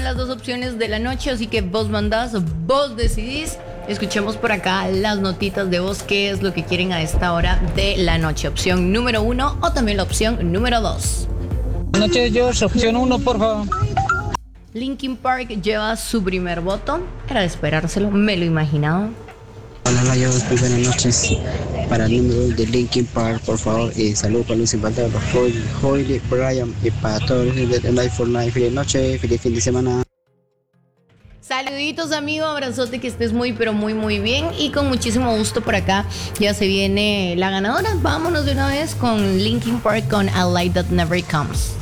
las dos opciones de la noche, así que vos mandás, vos decidís. Escuchemos por acá las notitas de voz, qué es lo que quieren a esta hora de la noche. Opción número 1 o también la opción número 2. Buenas noches, George. Opción 1, por favor. Linkin Park lleva su primer voto. Era de esperárselo, me lo imaginaba. Hola rayos, muy buenas noches. Para el número de Linkin Park, por favor, y saludos para Luis Impantado, Hoyle, Brian y para todos los de Night for Night. Feliz noche, feliz fin de semana. Saluditos, amigo, abrazote, que estés muy pero muy bien y con muchísimo gusto. Por acá ya se viene la ganadora. Vámonos de una vez con Linkin Park con A Light That Never Comes.